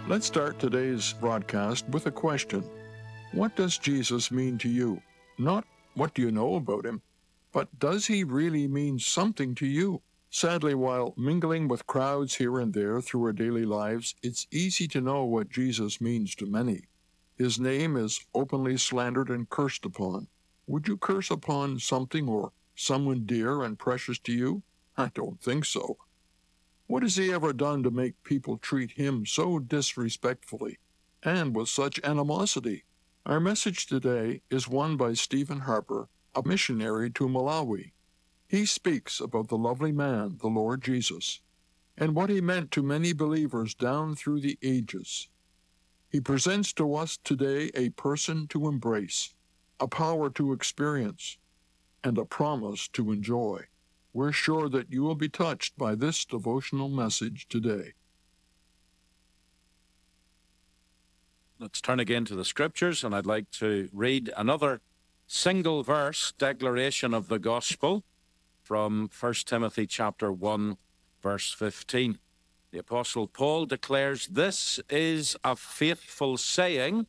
Let's start today's broadcast with a question. What does Jesus mean to you? Not what do you know about him, but does he really mean something to you? Sadly, while mingling with crowds here and there through our daily lives, it's easy to know what Jesus means to many. His name is openly slandered and cursed upon. Would you curse upon something or someone dear and precious to you? I don't think so. What has he ever done to make people treat him so disrespectfully and with such animosity? Our message today is one by Stephen Harper, a missionary to Malawi. He speaks about the lovely man, the Lord Jesus, and what he meant to many believers down through the ages. He presents to us today a person to embrace, a power to experience, and a promise to enjoy. We're sure that you will be touched by this devotional message today. Let's turn again to the scriptures, and I'd like to read another single verse declaration of the gospel from 1 Timothy chapter 1, verse 15. The Apostle Paul declares, "This is a faithful saying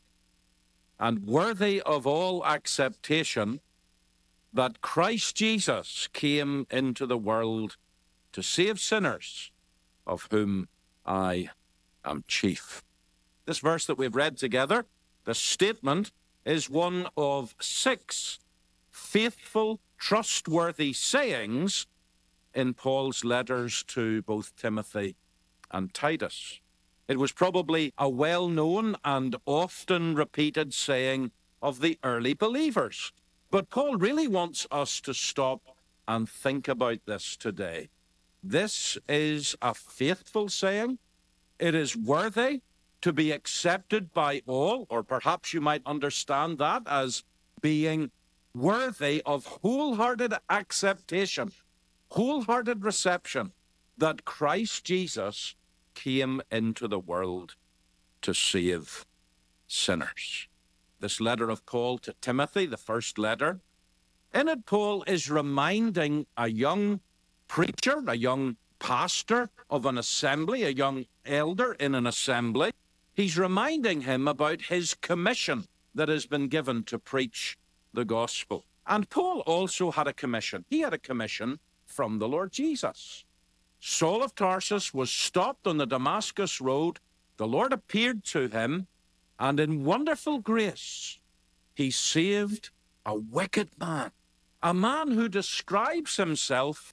and worthy of all acceptation, that Christ Jesus came into the world to save sinners, of whom I am chief." This verse that we've read together, the statement, is one of 6 faithful, trustworthy sayings in Paul's letters to both Timothy and Titus. It was probably a well-known and often repeated saying of the early believers. But Paul really wants us to stop and think about this today. This is a faithful saying. It is worthy to be accepted by all, or perhaps you might understand that as being worthy of wholehearted acceptation, wholehearted reception, that Christ Jesus came into the world to save sinners. This letter of Paul to Timothy, the first letter, in it Paul is reminding a young preacher, a young pastor of an assembly, a young elder in an assembly. He's reminding him about his commission that has been given to preach the gospel. And Paul also had a commission. He had a commission from the Lord Jesus. Saul of Tarsus was stopped on the Damascus road. The Lord appeared to him, and in wonderful grace, he saved a wicked man, a man who describes himself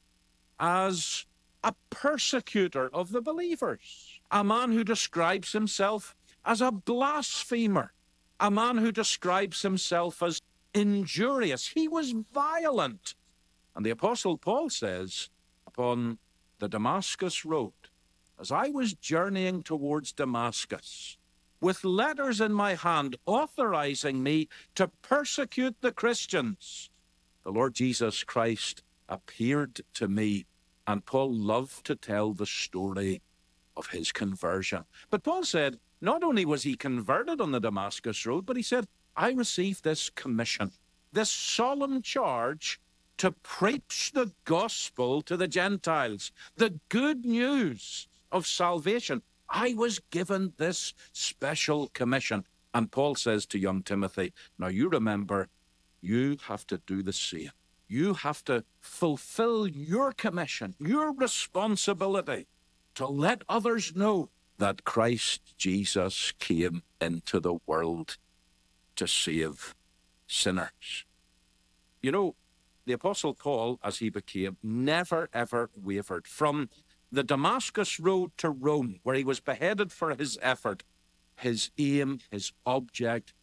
as a persecutor of the believers, a man who describes himself as a blasphemer, a man who describes himself as injurious. He was violent. And the Apostle Paul says, upon the Damascus road, as I was journeying towards Damascus, with letters in my hand authorizing me to persecute the Christians, the Lord Jesus Christ appeared to me. And Paul loved to tell the story of his conversion. But Paul said, not only was he converted on the Damascus road, but he said, I received this commission, this solemn charge to preach the gospel to the Gentiles, the good news of salvation. I was given this special commission. And Paul says to young Timothy, now you remember, you have to do the same. You have to fulfill your commission, your responsibility to let others know that Christ Jesus came into the world to save sinners. You know, the Apostle Paul, as he became, never, ever wavered. From the Damascus road to Rome, where he was beheaded for his effort, his aim, his object